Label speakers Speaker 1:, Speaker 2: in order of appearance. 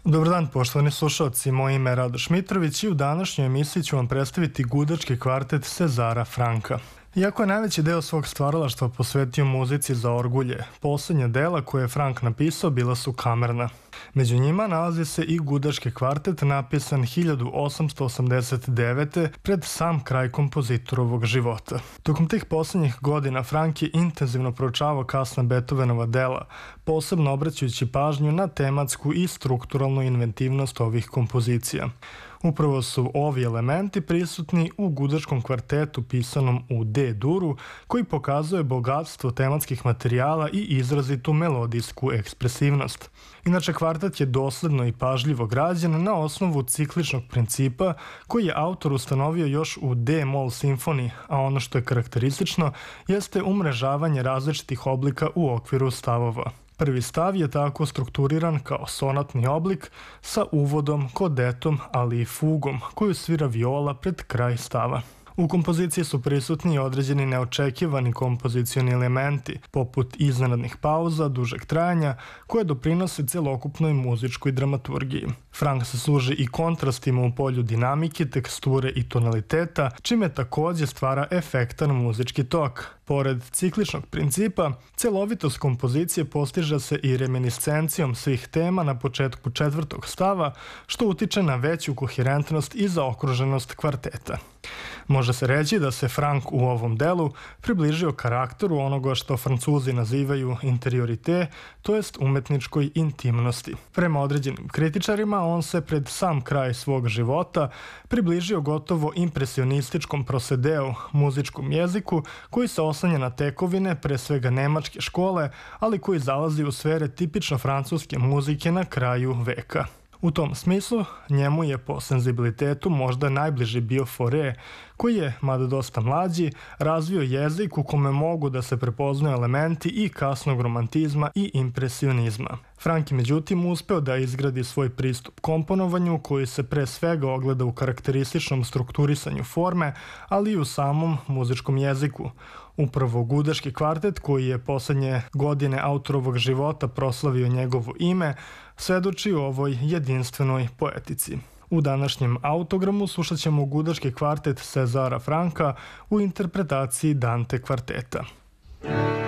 Speaker 1: Dobar dan, poštovani slušalci, moje ime je Radoš Mitrović i u današnjoj emisiji ću vam predstaviti gudački kvartet Cezara Franka. Iako je najveći deo svog stvaralaštva posvetio muzici za orgulje, poslednja dela koje je Frank napisao bila su kamerna. Među njima nalazi se i gudački kvartet napisan 1889. pred sam kraj kompozitorovog života. Tokom tih poslednjih godina Frank je intenzivno proučavao kasna Beethovenova dela, posebno obraćajući pažnju na tematsku i strukturalnu inventivnost ovih kompozicija. Upravo su ovi elementi prisutni u gudačkom kvartetu pisanom u D-duru, koji pokazuje bogatstvo tematskih materijala i izrazitu melodijsku ekspresivnost. Inače, kvartet je dosledno i pažljivo građen na osnovu cikličnog principa koji je autor ustanovio još u D-mol simfoniji, a ono što je karakteristično jeste umrežavanje različitih oblika u okviru stavova. Prvi stav je tako strukturiran kao sonatni oblik sa uvodom, kodetom, ali i fugom koju svira viola pred kraj stava. U kompoziciji su prisutni određeni neočekivani kompozicioni elementi, poput iznenadnih pauza, dužeg trajanja, koje doprinose celokupnoj muzičkoj dramaturgiji. Frank se služi i kontrastima u polju dinamike, teksture i tonaliteta, čime takođe stvara efektan muzički tok. Pored cikličnog principa, celovitost kompozicije postiže se i reminiscencijom svih tema na početku četvrtog stava, što utiče na veću koherentnost i zaokruženost kvarteta. Može se reći da se Frank u ovom delu približio karakteru onoga što Francuzi nazivaju interiorite, to jest umetničkoj intimnosti. Prema određenim kritičarima, on se pred sam kraj svog života približio gotovo impresionističkom prosedeu, muzičkom jeziku koji se oslanja na tekovine, pre svega nemačke škole, ali koji zalazi u sfere tipično francuske muzike na kraju veka. U tom smislu, njemu je po senzibilitetu možda najbliži bio Fauré, koji je, mada dosta mlađi, razvio jezik u kome mogu da se prepoznaju elementi i kasnog romantizma i impresionizma. Frank je međutim uspeo da izgradi svoj pristup komponovanju koji se pre svega ogleda u karakterističnom strukturisanju forme, ali i u samom muzičkom jeziku. Upravo gudački kvartet, koji je poslednje godine autorovog života proslavio njegovo ime, svedoči o ovoj jedinstvenoj poetici. U današnjem autogramu slušat ćemo gudački kvartet Cezara Franka u interpretaciji Dante kvarteta.